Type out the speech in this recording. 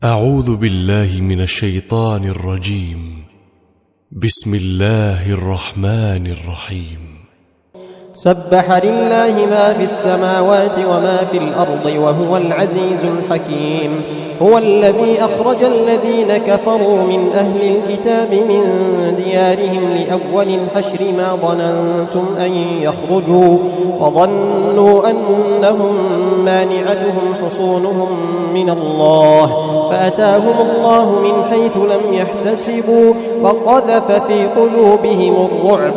أعوذ بالله من الشيطان الرجيم. بسم الله الرحمن الرحيم. سبح لله ما في السماوات وما في الأرض وهو العزيز الحكيم. هو الذي أخرج الذين كفروا من أهل الكتاب من ديارهم لأول الحشر ما ظننتم أن يخرجوا وظنوا أنهم مانعتهم حصونهم من الله فأتاهم الله من حيث لم يحتسبوا وقذف في قلوبهم الرعب